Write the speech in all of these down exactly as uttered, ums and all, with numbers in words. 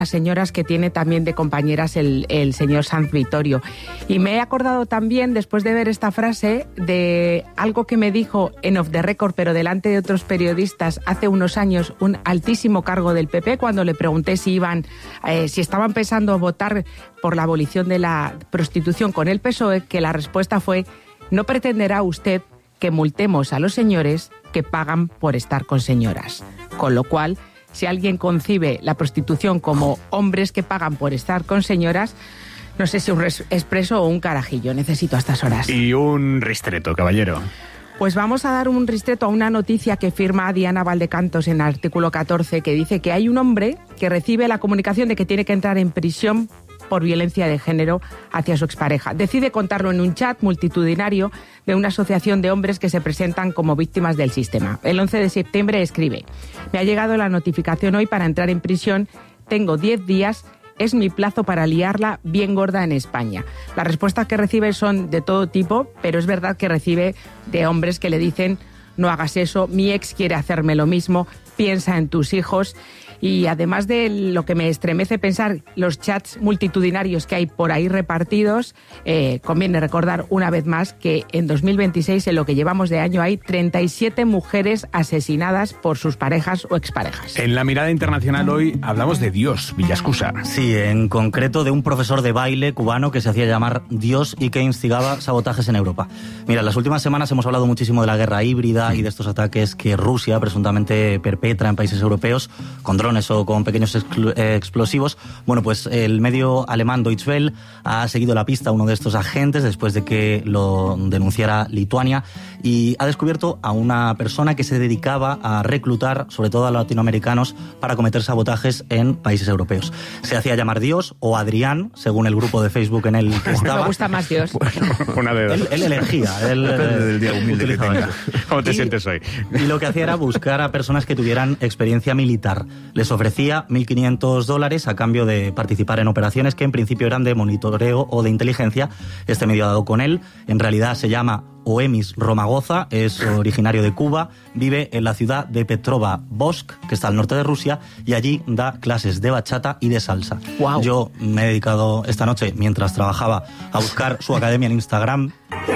las señoras que tiene también de compañeras el, el señor Sanz Vittorio. Y me he acordado también, después de ver esta frase, de algo que me dijo en Off the Record, pero delante de otros periodistas, hace unos años, un altísimo cargo del P P, cuando le pregunté si iban, eh, si estaban pensando votar por la abolición de la prostitución con el P S O E, que la respuesta fue: no pretenderá usted que multemos a los señores que pagan por estar con señoras. Con lo cual, si alguien concibe la prostitución como hombres que pagan por estar con señoras, no sé si un expreso o un carajillo necesito a estas horas. Y un ristreto, caballero. Pues vamos a dar un ristreto a una noticia que firma Diana Valdecantos en el artículo catorce, que dice que hay un hombre que recibe la comunicación de que tiene que entrar en prisión por violencia de género hacia su expareja. Decide contarlo en un chat multitudinario de una asociación de hombres que se presentan como víctimas del sistema. El once de septiembre escribe: me ha llegado la notificación hoy para entrar en prisión, tengo diez días, es mi plazo para liarla bien gorda en España. Las respuestas que recibe son de todo tipo, pero es verdad que recibe de hombres que le dicen: no hagas eso, mi ex quiere hacerme lo mismo, piensa en tus hijos. Y además de lo que me estremece pensar, los chats multitudinarios que hay por ahí repartidos, eh, conviene recordar una vez más que en dos mil veintiséis, en lo que llevamos de año, hay treinta y siete mujeres asesinadas por sus parejas o exparejas. En la mirada internacional hoy hablamos de Dios, Villascusa. Sí, en concreto de un profesor de baile cubano que se hacía llamar Dios y que instigaba sabotajes en Europa. Mira, en las últimas semanas hemos hablado muchísimo de la guerra híbrida y de estos ataques que Rusia presuntamente perpetra en países europeos con drones o con pequeños explosivos. Bueno, pues el medio alemán Deutsche Welle ha seguido la pista a uno de estos agentes después de que lo denunciara Lituania y ha descubierto a una persona que se dedicaba a reclutar, sobre todo a latinoamericanos, para cometer sabotajes en países europeos. Se hacía llamar Dios o Adrián, según el grupo de Facebook en el que estaba. Me gusta más Dios. Bueno, una de dos. Él, él elegía. Él, Depende del día humilde que tenga. ¿Cómo te y, sientes hoy? Y lo que hacía era buscar a personas que tuvieran experiencia militar. Les ofrecía mil quinientos dólares a cambio de participar en operaciones que en principio eran de monitoreo o de inteligencia. Este medio ha dado con él. En realidad se llama Oemis Romagoza, es originario de Cuba, vive en la ciudad de Petrova Bosk, que está al norte de Rusia, y allí da clases de bachata y de salsa. Wow. Yo me he dedicado esta noche, mientras trabajaba, a buscar su academia en Instagram.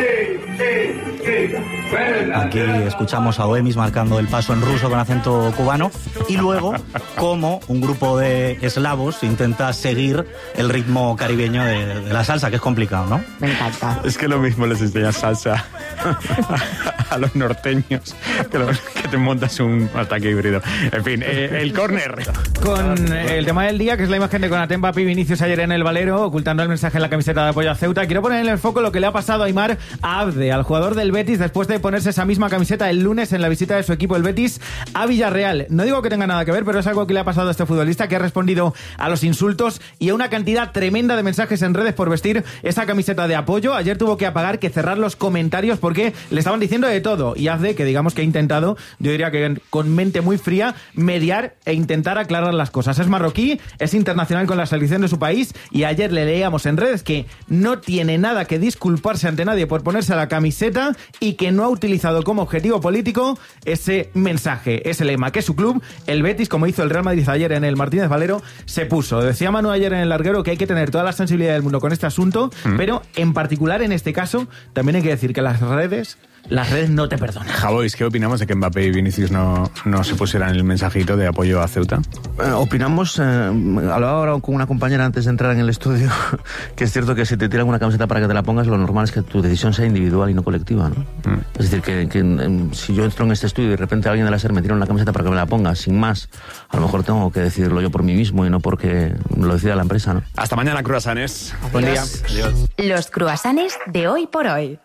Aquí escuchamos a Oemis marcando el paso en ruso con acento cubano y luego cómo un grupo de eslavos intenta seguir el ritmo caribeño de, de la salsa, que es complicado, ¿no? Me encanta. Es que lo mismo les enseñas salsa a los norteños que, lo, que te montas un ataque híbrido. En fin, eh, el córner. Con el tema del día, que es la imagen de Konaté, Mbappé y Vinicius ayer en el Valero, ocultando el mensaje en la camiseta de apoyo a Ceuta. Quiero poner en el foco lo que le ha pasado a Aimar Abde, al jugador del Betis, después de ponerse esa misma camiseta el lunes en la visita de su equipo, el Betis, a Villarreal. No digo que tenga nada que ver, pero es algo que le ha pasado a este futbolista, que ha respondido a los insultos y a una cantidad tremenda de mensajes en redes por vestir esa camiseta de apoyo. Ayer tuvo que apagar, que cerrar los comentarios porque le estaban diciendo de todo. Y Abde, que digamos que ha intentado, yo diría que con mente muy fría, mediar e intentar aclarar las cosas. Es marroquí, es internacional con la selección de su país y ayer le leíamos en redes que no tiene nada que disculparse ante nadie por ponerse la camiseta y que no ha utilizado como objetivo político ese mensaje, ese lema, que su club, el Betis, como hizo el Real Madrid ayer en el Martínez Valero, se puso. Decía Manu ayer en el larguero que hay que tener toda la sensibilidad del mundo con este asunto, mm. pero en particular en este caso también hay que decir que las redes... Las redes no te perdonan. Javois, ¿qué opinamos de que Mbappé y Vinicius no, no se pusieran el mensajito de apoyo a Ceuta? Eh, opinamos, eh, hablaba ahora con una compañera antes de entrar en el estudio, que es cierto que si te tiran una camiseta para que te la pongas, lo normal es que tu decisión sea individual y no colectiva, ¿no? Mm. Es decir, que, que en, si yo entro en este estudio y de repente alguien de la SER me tira una camiseta para que me la ponga, sin más, a lo mejor tengo que decidirlo yo por mí mismo y no porque me lo decida la empresa, ¿no? Hasta mañana, cruasanes. Buen día. Adiós. Los cruasanes de hoy por hoy.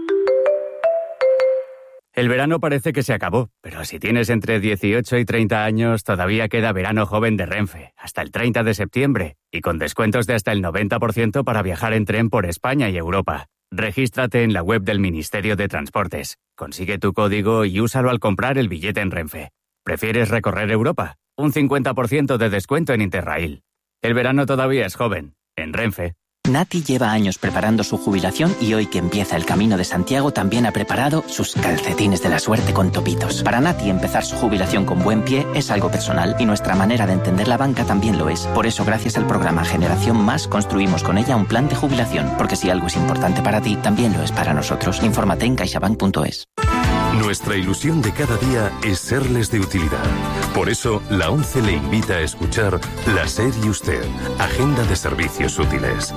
El verano parece que se acabó, pero si tienes entre dieciocho y treinta años, todavía queda verano joven de Renfe, hasta el treinta de septiembre, y con descuentos de hasta el noventa por ciento para viajar en tren por España y Europa. Regístrate en la web del Ministerio de Transportes, consigue tu código y úsalo al comprar el billete en Renfe. ¿Prefieres recorrer Europa? Un cincuenta por ciento de descuento en Interrail. El verano todavía es joven, en Renfe. Nati lleva años preparando su jubilación y hoy que empieza el Camino de Santiago también ha preparado sus calcetines de la suerte con topitos. Para Nati empezar su jubilación con buen pie es algo personal y nuestra manera de entender la banca también lo es. Por eso gracias al programa Generación Más construimos con ella un plan de jubilación, porque si algo es importante para ti, también lo es para nosotros. Infórmate en caixabank punto es. Nuestra ilusión de cada día es serles de utilidad. Por eso, la ONCE le invita a escuchar La SER y Usted, Agenda de Servicios Útiles.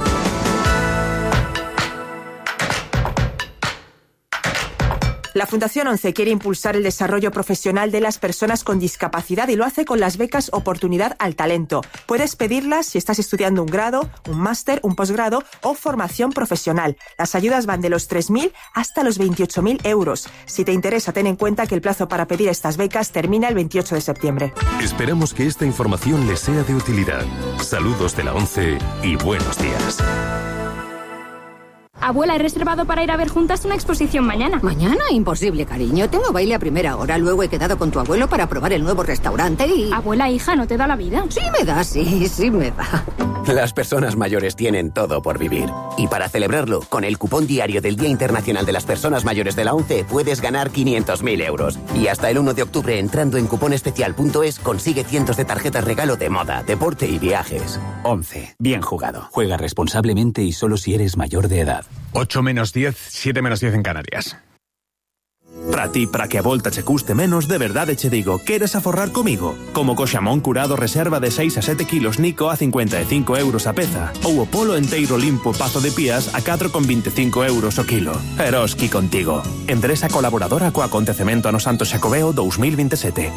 La Fundación ONCE quiere impulsar el desarrollo profesional de las personas con discapacidad y lo hace con las becas Oportunidad al Talento. Puedes pedirlas si estás estudiando un grado, un máster, un posgrado o formación profesional. Las ayudas van de los tres mil hasta los veintiocho mil euros. Si te interesa, ten en cuenta que el plazo para pedir estas becas termina el veintiocho de septiembre. Esperamos que esta información les sea de utilidad. Saludos de la ONCE y buenos días. Abuela, he reservado para ir a ver juntas una exposición mañana. ¿Mañana? Imposible, cariño. Tengo baile a primera hora. Luego he quedado con tu abuelo para probar el nuevo restaurante y... Abuela, hija, ¿no te da la vida? Sí me da, sí, sí me da. Las personas mayores tienen todo por vivir. Y para celebrarlo, con el cupón diario del Día Internacional de las Personas Mayores de la ONCE puedes ganar quinientos mil euros. Y hasta el uno de octubre, entrando en cuponespecial punto es, consigue cientos de tarjetas regalo de moda, deporte y viajes. ONCE. Bien jugado. Juega responsablemente y solo si eres mayor de edad. ocho menos diez, siete menos diez en Canarias. Para ti, para que a volta che custe menos, de verdade che digo, queres aforrar comigo? Como co xamón curado reserva de seis a sete kilos Nico a cincuenta e cinco euros a peza, ou o polo enteiro limpo Pazo de Pías a catro con vinte e cinco euros o kilo. Eroski contigo. Empresa colaboradora co acontecemento ano Santo Xacobeo dous mil veintisiete.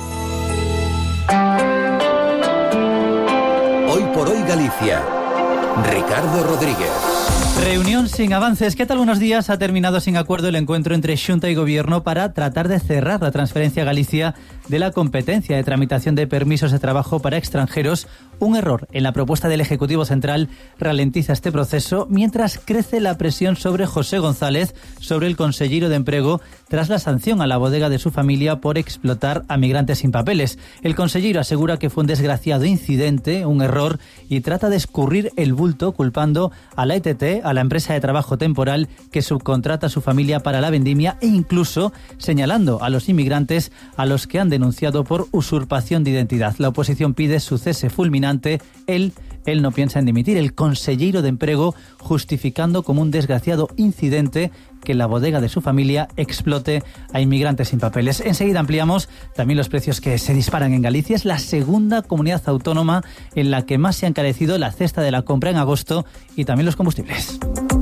Hoy por hoy Galicia. Ricardo Rodríguez. Reunión sin avances. ¿Qué tal? Buenos días. Ha terminado sin acuerdo el encuentro entre Xunta y Gobierno para tratar de cerrar la transferencia a Galicia de la competencia de tramitación de permisos de trabajo para extranjeros. Un error en la propuesta del Ejecutivo Central ralentiza este proceso mientras crece la presión sobre José González, sobre el consellero de Emprego, tras la sanción a la bodega de su familia por explotar a migrantes sin papeles. El consellero asegura que fue un desgraciado incidente, un error, y trata de escurrir el bulto culpando a la E T T, a la empresa de trabajo temporal que subcontrata a su familia para la vendimia, e incluso señalando a los inmigrantes a los que han denunciado por usurpación de identidad. La oposición pide su cese fulminante. Él, él no piensa en dimitir. El consellero de Emprego justificando como un desgraciado incidente que la bodega de su familia explote a inmigrantes sin papeles. Enseguida ampliamos también los precios que se disparan en Galicia. Es la segunda comunidad autónoma en la que más se ha encarecido la cesta de la compra en agosto y también los combustibles.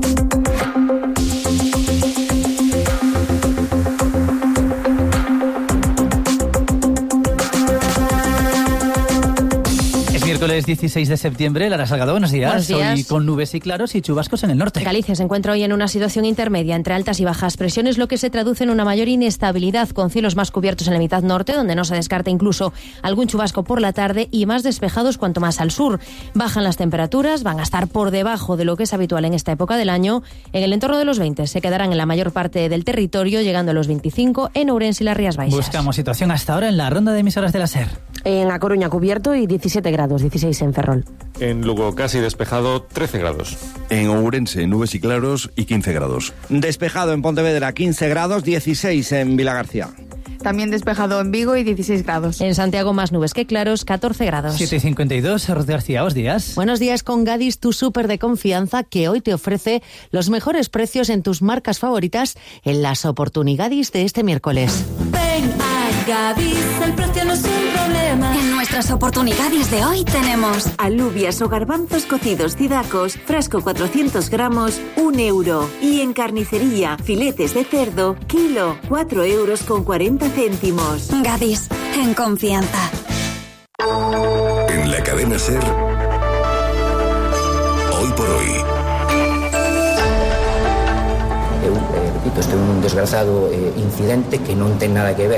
Miércoles dieciséis de septiembre, Lara Salgado, buenos días. Buenos días. Hoy con nubes y claros y chubascos en el norte. Galicia se encuentra hoy en una situación intermedia entre altas y bajas presiones, lo que se traduce en una mayor inestabilidad, con cielos más cubiertos en la mitad norte, donde no se descarta incluso algún chubasco por la tarde, y más despejados cuanto más al sur. Bajan las temperaturas, van a estar por debajo de lo que es habitual en esta época del año. En el entorno de los veinte se quedarán en la mayor parte del territorio, llegando a los veinticinco en Ourense y las Rías Baixas. Buscamos situación hasta ahora en la ronda de emisoras de la SER. En A Coruña cubierto y diecisiete grados, dieciséis en Ferrol. En Lugo casi despejado, trece grados. En Ourense, nubes y claros y quince grados. Despejado en Pontevedra, quince grados, dieciséis en Vilagarcía. También despejado en Vigo y dieciséis grados. En Santiago más nubes que claros, catorce grados. siete y cincuenta y dos, Rocío García, buenos días. Buenos días con Gadis, tu súper de confianza, que hoy te ofrece los mejores precios en tus marcas favoritas en las oportunidades de este miércoles. Ven a Gadis, el precio no es un problema. En nuestras oportunidades de hoy tenemos alubias o garbanzos cocidos Cidacos, frasco cuatrocientos gramos, un euro. Y en carnicería, filetes de cerdo, kilo, cuatro euros con cuarenta céntimos. Gadis, en confianza. En la cadena SER, hoy por hoy. Eu, eh, repito, este é un desgraciado eh, incidente que non ten nada que ver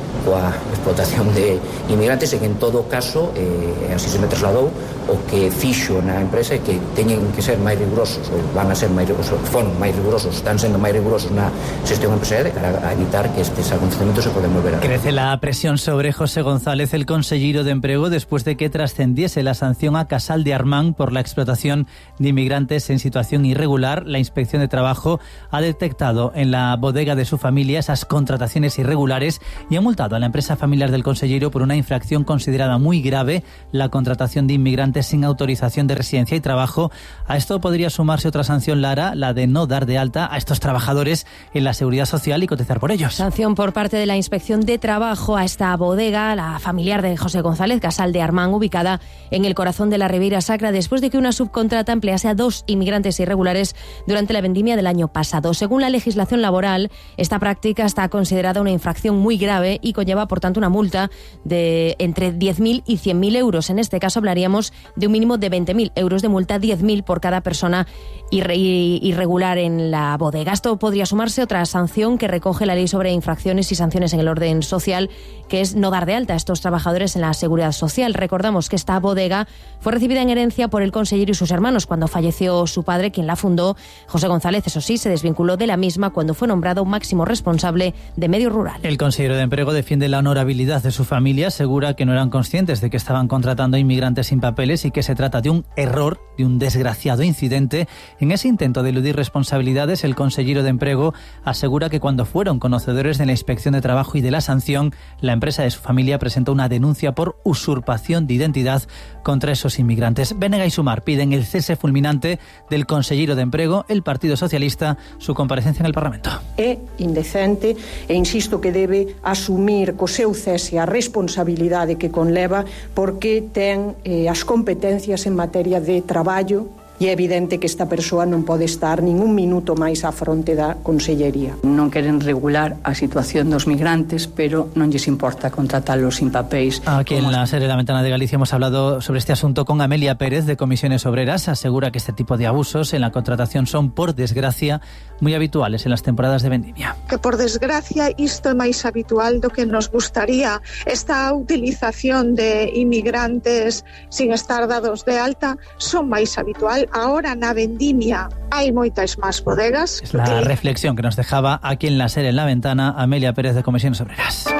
coa explotación de inmigrantes e que en todo caso, eh, así se me trasladou, o que fixo na empresa é que teñen que ser máis rigurosos, ou van a ser máis rigurosos, foron máis rigurosos, están sendo máis rigurosos na xestión empresarial de cara a evitar que estes acontecementos se poden volver a... Crece la presión sobre José González, el consellero de Emprego, después de que trascendiese la sanción a Casal de Armán por la explotación de inmigrantes en situación irregular. La Inspección de Trabajo ha detectado en la bodega de su familia esas contrataciones irregulares y ha multado a la empresa familiar del consellero por una infracción considerada muy grave, la contratación de inmigrantes sin autorización de residencia y trabajo. A esto podría sumarse otra sanción, Lara, la de no dar de alta a estos trabajadores en la Seguridad Social y cotizar por ellos. Sanción por parte de la Inspección de Trabajo a esta bodega, la familiar de José González, Casal de Armán, ubicada en el corazón de la Ribeira Sacra, después de que una subcontrata emplease a dos inmigrantes irregulares durante la vendimia del año pasado. Según la legislación laboral, esta práctica está considerada una infracción muy grave y conlleva, por tanto, una multa de entre diez mil y cien mil euros. En este caso hablaríamos de un mínimo de veinte mil euros de multa, diez mil por cada persona irre- irregular en la bodega. Esto podría sumarse otra sanción que recoge la ley sobre infracciones y sanciones en el orden social, que es no dar de alta a estos trabajadores en la Seguridad Social. Recordamos que esta bodega fue recibida en herencia por el consellero y sus hermanos cuando falleció su padre, quien la fundó. José González, eso sí, se desvinculó de la misma cuando fue nombrado máximo responsable de medio rural. El consejero de Empleo defiende la honorabilidad de su familia, asegura que no eran conscientes de que estaban contratando a inmigrantes sin papeles y que se trata de un error, de un desgraciado incidente. En ese intento de eludir responsabilidades, el consejero de Empleo asegura que cuando fueron conocedores de la Inspección de Trabajo y de la sanción, la empresa de su familia presentó una denuncia por usurpación de identidad contra esos inmigrantes. Bénega y Sumar piden el cese fulminante del consejero de Empleo. El Partido Socialista, su comparecencia en el Parlamento. É indecente e insisto que debe asumir co seu cese a responsabilidade que conleva porque ten eh, as competencias en materia de traballo e é evidente que esta persoa non pode estar nin un minuto máis á fronte da Consellería. Non queren regular a situación dos migrantes, pero non lles importa contratalos sin papéis. Aquí en la serie La Ventana de Galicia hemos hablado sobre este asunto con Amelia Pérez de Comisiones Obreras. Asegura que este tipo de abusos en la contratación son, por desgracia, moi habituales en las temporadas de vendimia. Que por desgracia isto é máis habitual do que nos gustaría. Esta utilización de inmigrantes sin estar dados de alta son máis habitual. Ahora na vendimia hai moitas máis bodegas. Es la reflexión que nos dejaba aquí en la serie En la Ventana Amelia Pérez de Comisiones Obreras.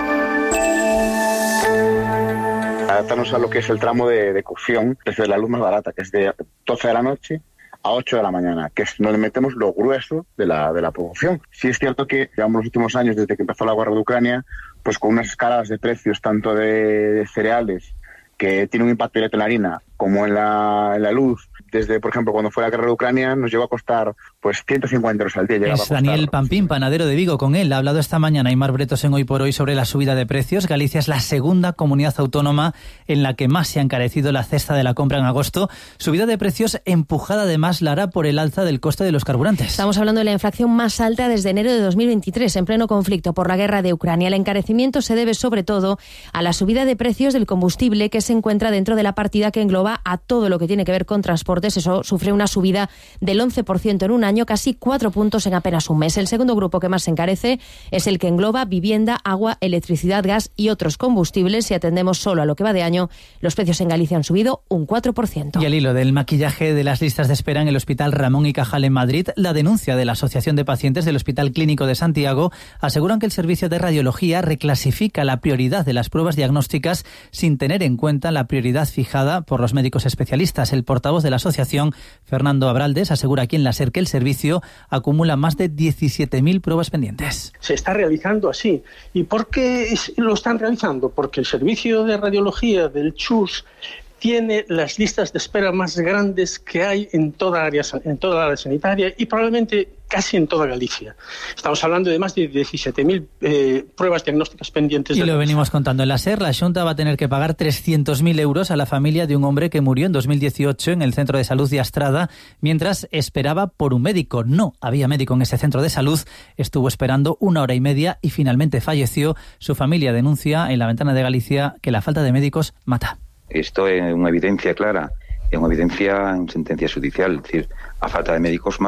Adaptarnos a lo que es el tramo de, de cocción desde la luz más barata, que es de doce de la noche a ocho de la mañana, que es donde metemos lo grueso de la, de la producción. Sí es cierto que llevamos los últimos años, desde que empezó la guerra de Ucrania, pues con unas escaladas de precios tanto de, de cereales, que tiene un impacto directo en la harina, como en la, en la luz. Desde, por ejemplo, cuando fue la guerra de Ucrania, nos llegó a costar pues ciento cincuenta euros al día. Es Daniel Pampín, panadero de Vigo. Con él ha hablado esta mañana Aimar Bretos en Hoy por Hoy sobre la subida de precios. Galicia es la segunda comunidad autónoma en la que más se ha encarecido la cesta de la compra en agosto. Subida de precios empujada además, Lara, por el alza del coste de los carburantes. Estamos hablando de la inflación más alta desde enero de dos mil veintitrés, en pleno conflicto por la guerra de Ucrania. El encarecimiento se debe sobre todo a la subida de precios del combustible, que se encuentra dentro de la partida que engloba a todo lo que tiene que ver con transportes. Eso sufre una subida del once por ciento en un año, casi cuatro puntos en apenas un mes. El segundo grupo que más se encarece es el que engloba vivienda, agua, electricidad, gas y otros combustibles. Si atendemos solo a lo que va de año, los precios en Galicia han subido un cuatro por ciento. Y al hilo del maquillaje de las listas de espera en el Hospital Ramón y Cajal en Madrid, la denuncia de la Asociación de Pacientes del Hospital Clínico de Santiago aseguran que el servicio de radiología reclasifica la prioridad de las pruebas diagnósticas sin tener en cuenta la prioridad fijada por los médicos especialistas. El portavoz de la asociación, Fernando Abraldes, asegura aquí en la SER que el servicio acumula más de diecisiete mil pruebas pendientes. Se está realizando así. ¿Y por qué lo están realizando? Porque el servicio de radiología del CHUS tiene las listas de espera más grandes que hay en toda área, en toda la área sanitaria y probablemente casi en toda Galicia. Estamos hablando de más de diecisiete mil eh, pruebas diagnósticas pendientes. Y de lo la... venimos contando en la SER. La Xunta va a tener que pagar trescientos mil euros a la familia de un hombre que murió en dos mil dieciocho en el centro de salud de Astrada mientras esperaba por un médico. No había médico en ese centro de salud. Estuvo esperando una hora y media y finalmente falleció. Su familia denuncia en La Ventana de Galicia que la falta de médicos mata. Isto é unha evidencia clara, é unha evidencia en sentencia judicial, é dicir, a falta de médicos mata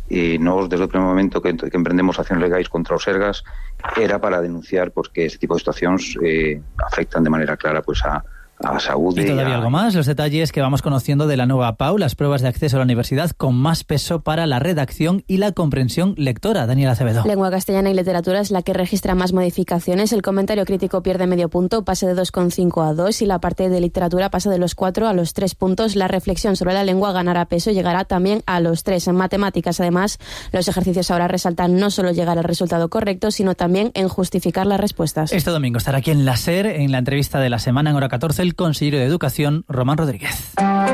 E nós, desde o primeiro momento que, que emprendemos accións legais contra os Sergas, era para denunciar pues, que este tipo de situacións eh, afectan de maneira clara pues, a a salud. Y todavía a... algo más, los detalles que vamos conociendo de la nueva P A U, las pruebas de acceso a la universidad con más peso para la redacción y la comprensión lectora. Daniela Acevedo. Lengua castellana y literatura es la que registra más modificaciones. El comentario crítico pierde medio punto, pasa de dos coma cinco a dos, y la parte de literatura pasa de los cuatro a los tres puntos. La reflexión sobre la lengua ganará peso y llegará también a los tres. En matemáticas, además, los ejercicios ahora resaltan no solo llegar al resultado correcto, sino también en justificar las respuestas. Este domingo estará aquí en la SER, en la entrevista de la semana, en hora catorce, el consejero de Educación, Román Rodríguez.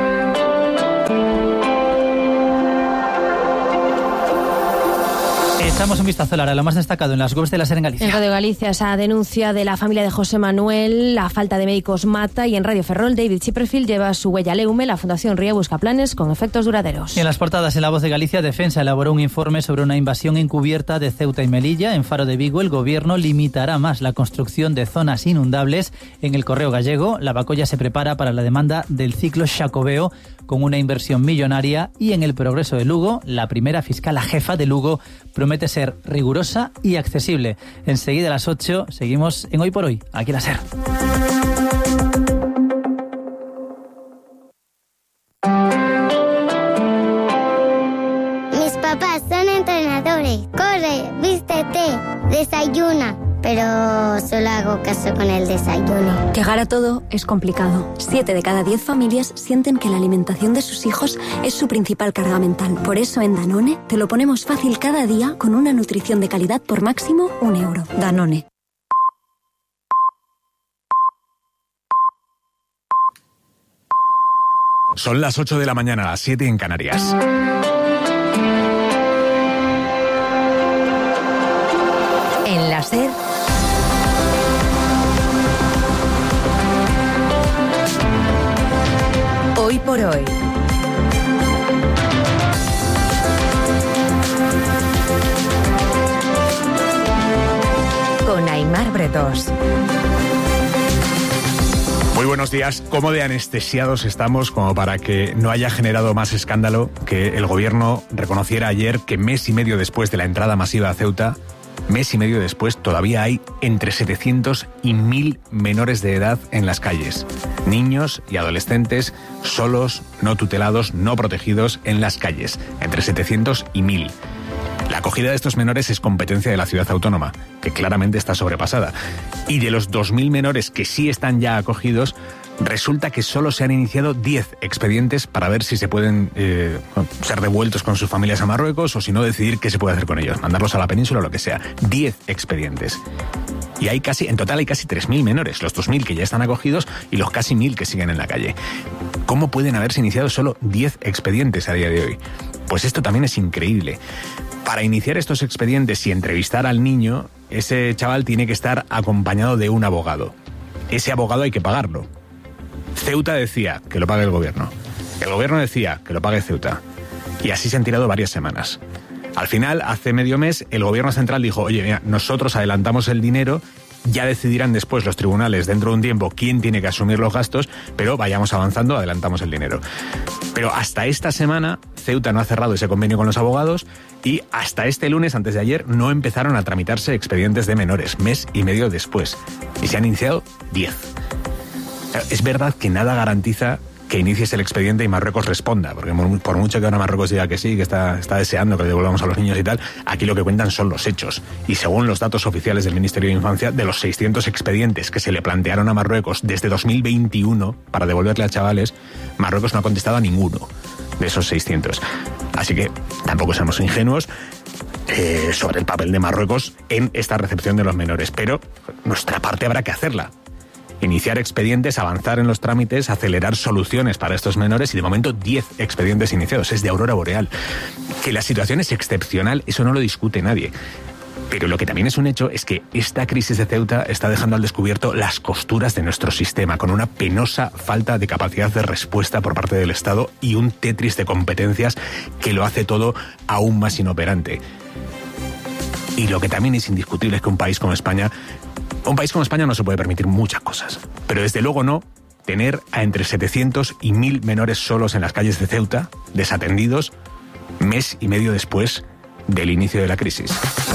Echamos un vistazo ahora a lo más destacado en las webs de la SER en Galicia. En Radio Galicia, esa denuncia de la familia de José Manuel, la falta de médicos mata, y en Radio Ferrol, David Chipperfield lleva su huella Leume, la Fundación Ría busca planes con efectos duraderos. Y en las portadas, en La Voz de Galicia, Defensa elaboró un informe sobre una invasión encubierta de Ceuta y Melilla. En Faro de Vigo, el gobierno limitará más la construcción de zonas inundables. En El Correo Gallego, la Bacolla se prepara para la demanda del ciclo Xacobeo con una inversión millonaria. Y en El Progreso de Lugo, la primera fiscala jefa de Lugo promete ser rigurosa y accesible. Enseguida a las ocho seguimos en Hoy por Hoy, aquí en la SER. Mis papás son entrenadores. Corre, vístete, desayuna. Pero solo hago caso con el desayuno. Llegar a todo es complicado. Siete de cada diez familias sienten que la alimentación de sus hijos es su principal carga mental. Por eso en Danone te lo ponemos fácil cada día con una nutrición de calidad por máximo un euro. Danone. Son las ocho de la mañana, las siete en Canarias. En la SER, Hoy por Hoy. Con Aimar Bretos. Muy buenos días. ¿Cómo de anestesiados estamos como para que no haya generado más escándalo que el gobierno reconociera ayer que mes y medio después de la entrada masiva a Ceuta, mes y medio después, todavía hay entre setecientos y mil menores de edad en las calles? Niños y adolescentes solos, no tutelados, no protegidos en las calles. Entre setecientos y mil. La acogida de estos menores es competencia de la ciudad autónoma, que claramente está sobrepasada. Y de los dos mil menores que sí están ya acogidos, resulta que solo se han iniciado diez expedientes para ver si se pueden eh, ser devueltos con sus familias a Marruecos, o si no, decidir qué se puede hacer con ellos, mandarlos a la península o lo que sea. diez expedientes. Y hay casi, en total hay casi tres mil menores, los dos mil que ya están acogidos y los casi mil que siguen en la calle. ¿Cómo pueden haberse iniciado solo diez expedientes a día de hoy? Pues esto también es increíble. Para iniciar estos expedientes y entrevistar al niño, ese chaval tiene que estar acompañado de un abogado. Ese abogado hay que pagarlo. Ceuta decía que lo pague el gobierno. El gobierno decía que lo pague Ceuta. Y así se han tirado varias semanas. Al final, hace medio mes, el gobierno central dijo, oye, mira, nosotros adelantamos el dinero, ya decidirán después los tribunales dentro de un tiempo quién tiene que asumir los gastos, pero vayamos avanzando, adelantamos el dinero. Pero hasta esta semana, Ceuta no ha cerrado ese convenio con los abogados, y hasta este lunes, antes de ayer, no empezaron a tramitarse expedientes de menores, mes y medio después. Y se han iniciado diez. Es verdad que nada garantiza que inicies el expediente y Marruecos responda, porque por mucho que ahora Marruecos diga que sí, que está, está deseando que le devolvamos a los niños y tal, aquí lo que cuentan son los hechos. Y según los datos oficiales del Ministerio de Infancia, de los seiscientos expedientes que se le plantearon a Marruecos desde dos mil veintiuno para devolverle a chavales, Marruecos no ha contestado a ninguno de esos seiscientos. Así que tampoco seamos ingenuos eh, sobre el papel de Marruecos en esta recepción de los menores, pero nuestra parte habrá que hacerla. Iniciar expedientes, avanzar en los trámites, acelerar soluciones para estos menores, y de momento diez expedientes iniciados. Es de aurora boreal. Que la situación es excepcional, eso no lo discute nadie. Pero lo que también es un hecho es que esta crisis de Ceuta está dejando al descubierto las costuras de nuestro sistema, con una penosa falta de capacidad de respuesta por parte del Estado y un Tetris de competencias que lo hace todo aún más inoperante. Y lo que también es indiscutible es que un país como España Un país como España no se puede permitir muchas cosas, pero desde luego no tener a entre setecientos y mil menores solos en las calles de Ceuta, desatendidos, mes y medio después del inicio de la crisis.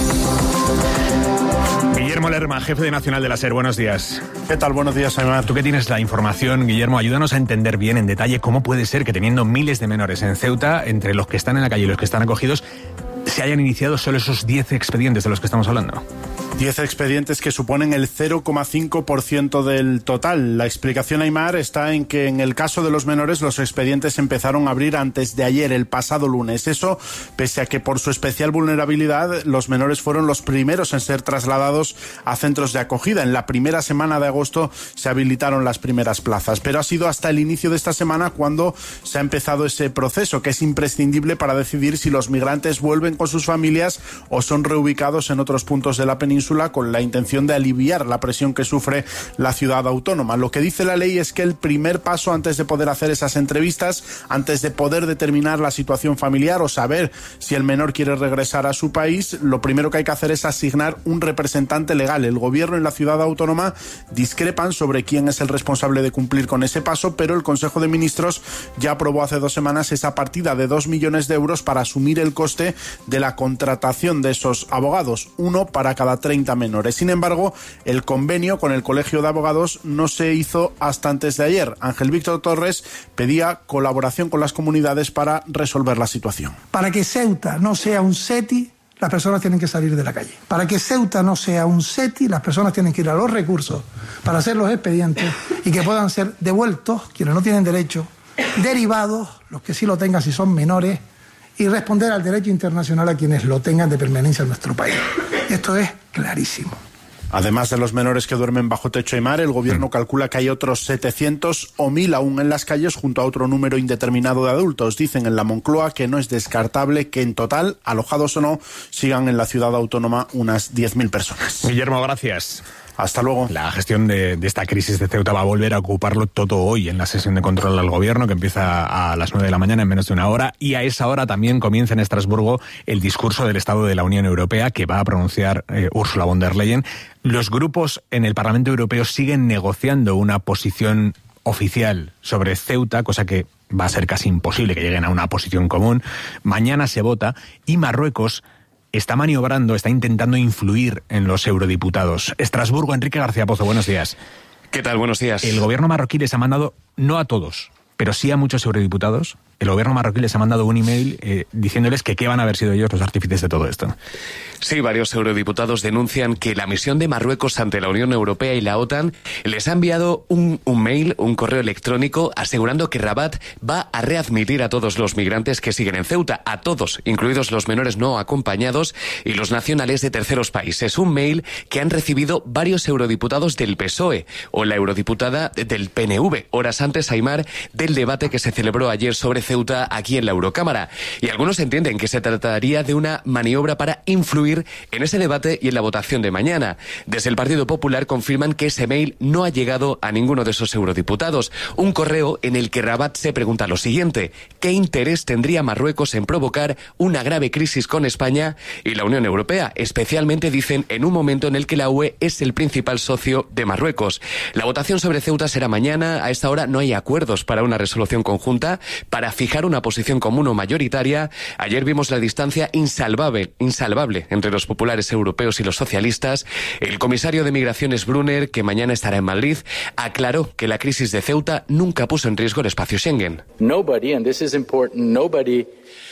Guillermo Lerma, jefe de Nacional de la SER, buenos días. ¿Qué tal? Buenos días, Aymar. Tú que tienes la información, Guillermo, ayúdanos a entender bien en detalle cómo puede ser que teniendo miles de menores en Ceuta, entre los que están en la calle y los que están acogidos, se hayan iniciado solo esos diez expedientes de los que estamos hablando. diez expedientes que suponen el cero coma cinco por ciento del total. La explicación, Aymar, está en que en el caso de los menores los expedientes empezaron a abrir antes de ayer, el pasado lunes. Eso, pese a que por su especial vulnerabilidad los menores fueron los primeros en ser trasladados a centros de acogida. En la primera semana de agosto se habilitaron las primeras plazas, pero ha sido hasta el inicio de esta semana cuando se ha empezado ese proceso, que es imprescindible para decidir si los migrantes vuelven con sus familias o son reubicados en otros puntos de la península, con la intención de aliviar la presión que sufre la ciudad autónoma. Lo que dice la ley es que el primer paso antes de poder hacer esas entrevistas, antes de poder determinar la situación familiar o saber si el menor quiere regresar a su país, lo primero que hay que hacer es asignar un representante legal. El gobierno y la ciudad autónoma discrepan sobre quién es el responsable de cumplir con ese paso, pero el Consejo de Ministros ya aprobó hace dos semanas esa partida de dos millones de euros para asumir el coste de la contratación de esos abogados, uno para cada treinta menores. Sin embargo, el convenio con el Colegio de Abogados no se hizo hasta antes de ayer. Ángel Víctor Torres pedía colaboración con las comunidades para resolver la situación. Para que Ceuta no sea un SETI, las personas tienen que salir de la calle. Para que Ceuta no sea un SETI, las personas tienen que ir a los recursos para hacer los expedientes y que puedan ser devueltos quienes no tienen derecho, derivados los que sí lo tengan si son menores, y responder al derecho internacional a quienes lo tengan de permanencia en nuestro país. Esto es clarísimo. Además de los menores que duermen bajo techo y mar, el gobierno calcula que hay otros setecientos o mil aún en las calles junto a otro número indeterminado de adultos. Dicen en la Moncloa que no es descartable que en total, alojados o no, sigan en la ciudad autónoma unas diez mil personas. Guillermo, gracias. Hasta luego. La gestión de, de esta crisis de Ceuta va a volver a ocuparlo todo hoy en la sesión de control al gobierno, que empieza a las nueve de la mañana en menos de una hora, y a esa hora también comienza en Estrasburgo el discurso del Estado de la Unión Europea que va a pronunciar eh, Ursula von der Leyen. Los grupos en el Parlamento Europeo siguen negociando una posición oficial sobre Ceuta, cosa que va a ser casi imposible que lleguen a una posición común. Mañana se vota y Marruecos está maniobrando, está intentando influir en los eurodiputados. Estrasburgo, Enrique García Pozo, buenos días. ¿Qué tal? Buenos días. El gobierno marroquí les ha mandado, no a todos, pero sí a muchos eurodiputados, el gobierno marroquí les ha mandado un email eh, diciéndoles que qué van a haber sido ellos los artífices de todo esto. Sí, varios eurodiputados denuncian que la misión de Marruecos ante la Unión Europea y la OTAN les ha enviado un, un mail, un correo electrónico, asegurando que Rabat va a readmitir a todos los migrantes que siguen en Ceuta, a todos, incluidos los menores no acompañados y los nacionales de terceros países. Un mail que han recibido varios eurodiputados del P S O E o la eurodiputada del P N V, horas antes, Aymar, del debate que se celebró ayer sobre Ceuta aquí en la Eurocámara. Y algunos entienden que se trataría de una maniobra para influir en ese debate y en la votación de mañana. Desde el Partido Popular confirman que ese mail no ha llegado a ninguno de esos eurodiputados. Un correo en el que Rabat se pregunta lo siguiente: ¿qué interés tendría Marruecos en provocar una grave crisis con España y la Unión Europea? Especialmente, dicen, en un momento en el que la U E es el principal socio de Marruecos. La votación sobre Ceuta será mañana. A esta hora no hay acuerdos para una resolución conjunta, para fijar una posición común o mayoritaria. Ayer vimos la distancia insalvable, insalvable entre los populares europeos y los socialistas. El comisario de Migraciones, Brunner, que mañana estará en Madrid, aclaró que la crisis de Ceuta nunca puso en riesgo el espacio Schengen. Nobody, and this is important, nobody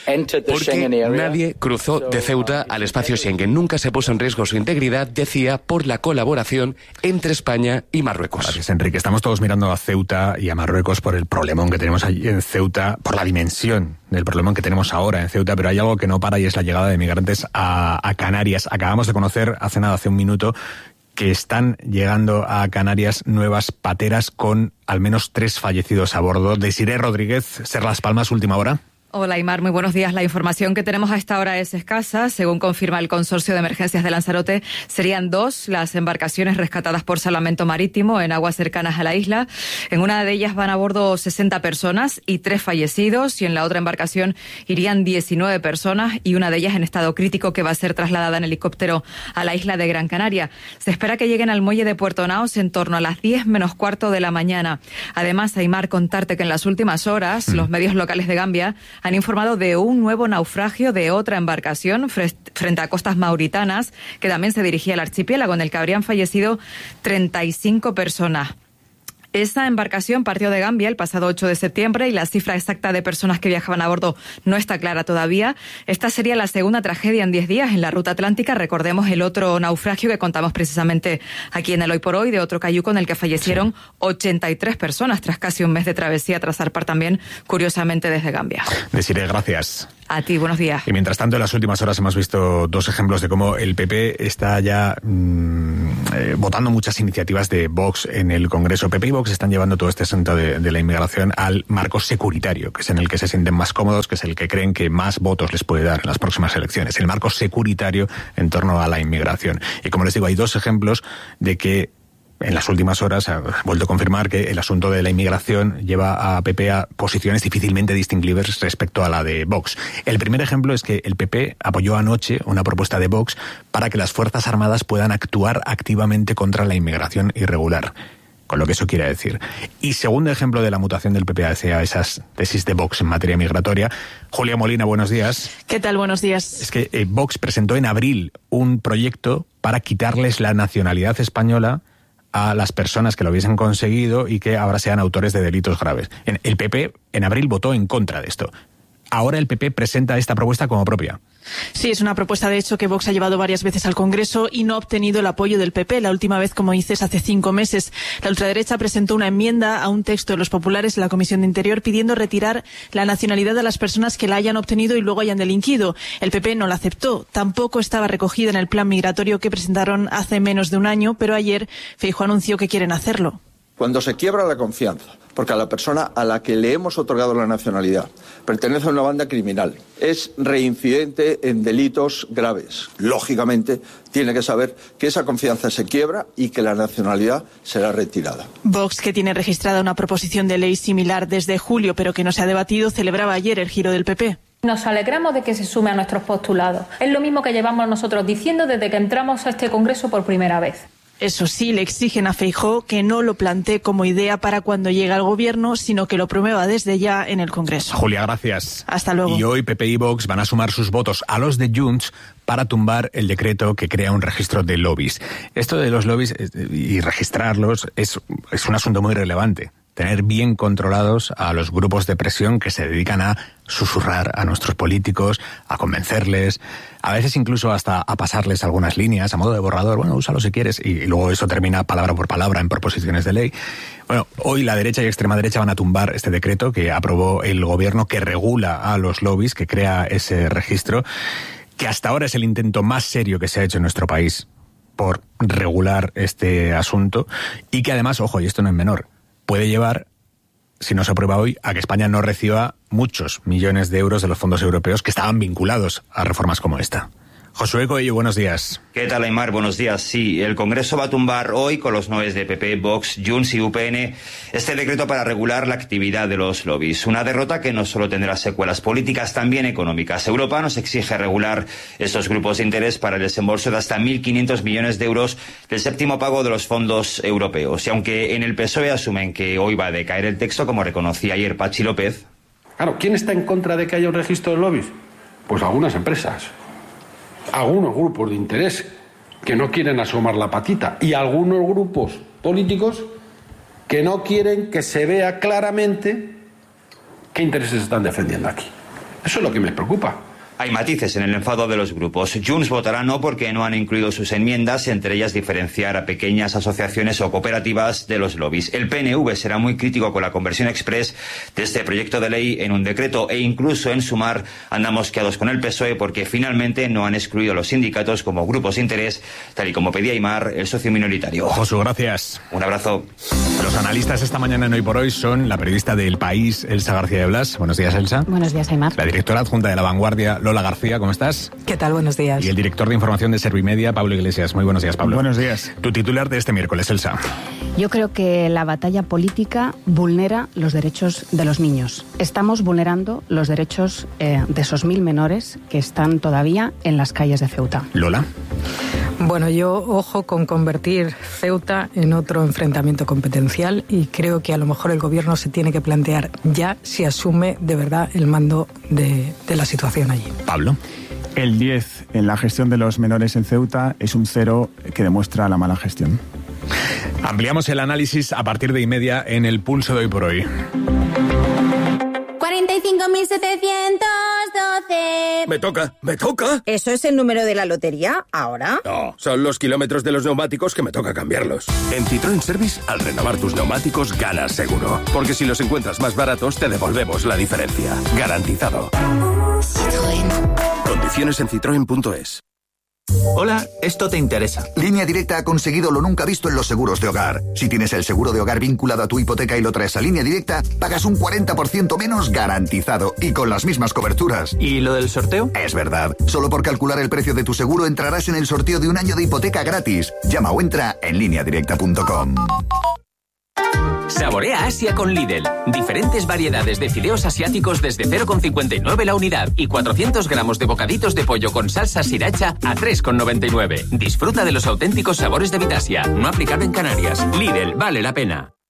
Porque nadie cruzó de Ceuta al espacio Schengen. Nunca se puso en riesgo su integridad, decía, por la colaboración entre España y Marruecos. Gracias, Enrique. Estamos todos mirando a Ceuta y a Marruecos por el problemón que tenemos allí en Ceuta, por la dimensión del problemón que tenemos ahora en Ceuta, pero hay algo que no para y es la llegada de migrantes a, a Canarias. Acabamos de conocer hace nada, hace un minuto, que están llegando a Canarias nuevas pateras con al menos tres fallecidos a bordo. Desiree Rodríguez, Ser Las Palmas, última hora. Hola, Aymar, muy buenos días. La información que tenemos a esta hora es escasa. Según confirma el Consorcio de Emergencias de Lanzarote, serían dos las embarcaciones rescatadas por Salvamento Marítimo en aguas cercanas a la isla. En una de ellas van a bordo sesenta personas y tres fallecidos, y en la otra embarcación irían diecinueve personas y una de ellas en estado crítico, que va a ser trasladada en helicóptero a la isla de Gran Canaria. Se espera que lleguen al muelle de Puerto Naos en torno a las diez menos cuarto de la mañana. Además, Aymar, contarte que en las últimas horas mm. los medios locales de Gambia han informado de un nuevo naufragio de otra embarcación frente a costas mauritanas, que también se dirigía al archipiélago, en el que habrían fallecido treinta y cinco personas. Esa embarcación partió de Gambia el pasado ocho de septiembre y la cifra exacta de personas que viajaban a bordo no está clara todavía. Esta sería la segunda tragedia en diez días en la ruta atlántica. Recordemos el otro naufragio que contamos precisamente aquí en el Hoy por Hoy, de otro cayuco en el que fallecieron ochenta y tres personas tras casi un mes de travesía, tras zarpar también, curiosamente, desde Gambia. Desiree, gracias. A ti, buenos días. Y mientras tanto, en las últimas horas hemos visto dos ejemplos de cómo el P P está ya mmm, eh, votando muchas iniciativas de Vox en el Congreso. P P y Vox están llevando todo este asunto de, de la inmigración al marco securitario, que es en el que se sienten más cómodos, que es el que creen que más votos les puede dar en las próximas elecciones. El marco securitario en torno a la inmigración. Y como les digo, hay dos ejemplos de que en las últimas horas ha vuelto a confirmar que el asunto de la inmigración lleva a P P a posiciones difícilmente distinguibles respecto a la de Vox. El primer ejemplo es que el P P apoyó anoche una propuesta de Vox para que las Fuerzas Armadas puedan actuar activamente contra la inmigración irregular, con lo que eso quiere decir. Y segundo ejemplo de la mutación del P P hacia esas tesis de Vox en materia migratoria. Julia Molina, buenos días. ¿Qué tal? Buenos días. Es que eh, Vox presentó en abril un proyecto para quitarles la nacionalidad española a las personas que lo hubiesen conseguido y que ahora sean autores de delitos graves. El P P en abril votó en contra de esto. Ahora el P P presenta esta propuesta como propia. Sí, es una propuesta de hecho que Vox ha llevado varias veces al Congreso y no ha obtenido el apoyo del P P. La última vez, como dices, hace cinco meses. La ultraderecha presentó una enmienda a un texto de los populares en la Comisión de Interior pidiendo retirar la nacionalidad de las personas que la hayan obtenido y luego hayan delinquido. El P P no la aceptó. Tampoco estaba recogida en el plan migratorio que presentaron hace menos de un año, pero ayer Feijóo anunció que quieren hacerlo. Cuando se quiebra la confianza, porque a la persona a la que le hemos otorgado la nacionalidad pertenece a una banda criminal, es reincidente en delitos graves, lógicamente tiene que saber que esa confianza se quiebra y que la nacionalidad será retirada. Vox, que tiene registrada una proposición de ley similar desde julio, pero que no se ha debatido, celebraba ayer el giro del P P. Nos alegramos de que se sume a nuestros postulados. Es lo mismo que llevamos nosotros diciendo desde que entramos a este Congreso por primera vez. Eso sí, le exigen a Feijóo que no lo plantee como idea para cuando llegue al gobierno, sino que lo promueva desde ya en el Congreso. Julia, gracias. Hasta luego. Y hoy P P y Vox van a sumar sus votos a los de Junts para tumbar el decreto que crea un registro de lobbies. Esto de los lobbies y registrarlos es, es un asunto muy relevante. Tener bien controlados a los grupos de presión que se dedican a susurrar a nuestros políticos, a convencerles, a veces incluso hasta a pasarles algunas líneas a modo de borrador. Bueno, úsalo si quieres, y luego eso termina palabra por palabra en proposiciones de ley. Bueno, hoy la derecha y extrema derecha van a tumbar este decreto que aprobó el gobierno, que regula a los lobbies, que crea ese registro, que hasta ahora es el intento más serio que se ha hecho en nuestro país por regular este asunto, y que además, ojo, y esto no es menor, puede llevar, si no se aprueba hoy, a que España no reciba muchos millones de euros de los fondos europeos que estaban vinculados a reformas como esta. Josué Coello, buenos días. ¿Qué tal, Aymar? Buenos días. Sí, el Congreso va a tumbar hoy, con los noes de P P, Vox, Junts y U P N, este decreto para regular la actividad de los lobbies. Una derrota que no solo tendrá secuelas políticas, también económicas. Europa nos exige regular estos grupos de interés para el desembolso de hasta mil quinientos millones de euros del séptimo pago de los fondos europeos. Y aunque en el P S O E asumen que hoy va a decaer el texto, como reconocía ayer Pachi López. Claro, ¿quién está en contra de que haya un registro de lobbies? Pues algunas empresas. Algunos grupos de interés que no quieren asomar la patita y algunos grupos políticos que no quieren que se vea claramente qué intereses están defendiendo aquí. Eso es lo que me preocupa. Hay matices en el enfado de los grupos. Junts votará no porque no han incluido sus enmiendas, entre ellas diferenciar a pequeñas asociaciones o cooperativas de los lobbies. El P N V será muy crítico con la conversión express de este proyecto de ley en un decreto, e incluso en Sumar andan mosqueados con el P S O E porque finalmente no han excluido a los sindicatos como grupos de interés, tal y como pedía Aymar, el socio minoritario. Josu, gracias. Un abrazo. Los analistas esta mañana en Hoy por Hoy son la periodista del País, Elsa García de Blas. Buenos días, Elsa. Buenos días, Aymar. La directora adjunta de La Vanguardia, Lola García, ¿cómo estás? ¿Qué tal? Buenos días. Y el director de información de Servimedia, Pablo Iglesias. Muy buenos días, Pablo. Buenos días. Tu titular de este miércoles, Elsa. Yo creo que la batalla política vulnera los derechos de los niños. Estamos vulnerando los derechos eh, de esos mil menores que están todavía en las calles de Ceuta. Lola. Bueno. Bueno, yo ojo con convertir Ceuta en otro enfrentamiento competencial y creo que a lo mejor el gobierno se tiene que plantear ya si asume de verdad el mando de, de la situación allí. Pablo. El diez en la gestión de los menores en Ceuta es un cero que demuestra la mala gestión. Ampliamos el análisis a partir de y media en el Pulso de Hoy por Hoy. cuarenta y cinco mil setecientos doce. Me toca, me toca. ¿Eso es el número de la lotería ahora? No, son los kilómetros de los neumáticos que me toca cambiarlos. En Citroën Service, al renovar tus neumáticos, ganas seguro. Porque si los encuentras más baratos, te devolvemos la diferencia. Garantizado. Citroën. Condiciones en citroen punto es. Hola, esto te interesa. Línea Directa ha conseguido lo nunca visto en los seguros de hogar. Si tienes el seguro de hogar vinculado a tu hipoteca y lo traes a Línea Directa, pagas un cuarenta por ciento menos garantizado y con las mismas coberturas. ¿Y lo del sorteo? Es verdad. Solo por calcular el precio de tu seguro entrarás en el sorteo de un año de hipoteca gratis. Llama o entra en línea directa punto com. Saborea Asia con Lidl. Diferentes variedades de fideos asiáticos desde cero coma cincuenta y nueve la unidad y cuatrocientos gramos de bocaditos de pollo con salsa sriracha a tres coma noventa y nueve. Disfruta de los auténticos sabores de Vitasia. No aplicado en Canarias. Lidl, vale la pena.